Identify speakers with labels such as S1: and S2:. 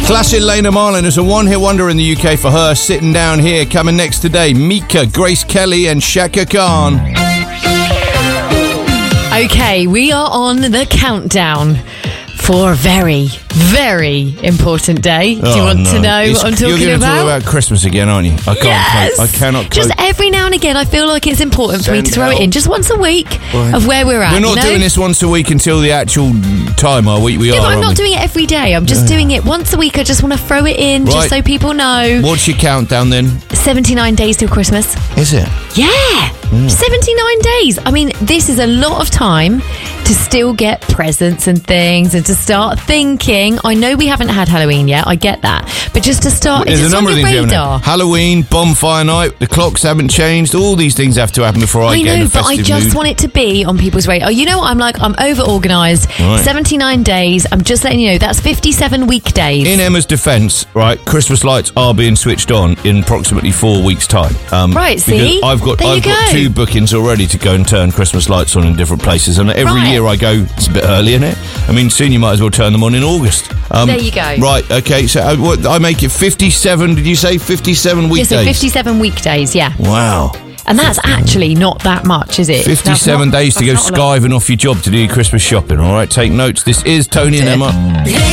S1: Classic Lena Marlin is a one-hit wonder in the UK for her. Sitting down here, coming next today, Mika, Grace Kelly and Shaka Khan.
S2: Okay, we are on the countdown for a very, very important day. Do you want to know what I'm talking
S1: You're going to talk about Christmas again, aren't you? I can't
S2: Yes.
S1: cope. I cannot cope.
S2: Just every now and again, I feel like it's important for me to throw it in just once a week of where we're at.
S1: We're not doing this once a week until the actual time, are we?
S2: Yeah, but I'm not doing it every day. I'm just doing it once a week. I just want to throw it in just so people know.
S1: What's your countdown then?
S2: 79 days till Christmas.
S1: Is it?
S2: Yeah. 79 days. I mean, this is a lot of time to still get presents and things and to start thinking. I know we haven't had Halloween yet. I get that. But just to start,
S1: There's
S2: it's
S1: a number
S2: on
S1: of
S2: your
S1: things we haven't
S2: radar.
S1: had. Halloween, bonfire night, the clocks haven't changed. All these things have to happen before I get in
S2: know,
S1: a
S2: but I
S1: festive
S2: just
S1: mood.
S2: want it to be on people's radar. You know what? I'm over-organised.
S1: Right.
S2: 79 days. I'm just letting you know. That's 57 weekdays.
S1: In Emma's defence, right, Christmas lights are being switched on in approximately 4 weeks' time.
S2: Right, see?
S1: Because I've got
S2: There you go.
S1: 2 bookings already to go and turn Christmas lights on in different places, and every
S2: Right.
S1: year I go, it's a bit early, isn't it? I mean, soon you might as well turn them on in August.
S2: There you go.
S1: Right, okay, so I make it 57, did you say 57
S2: Yeah,
S1: weekdays?
S2: so 57 weekdays, yeah.
S1: Wow.
S2: And that's actually not that much, is it?
S1: 57 days to go
S2: that's not a lot.
S1: skiving off your job to do your Christmas shopping, all right? Take notes. This is Tony and Emma.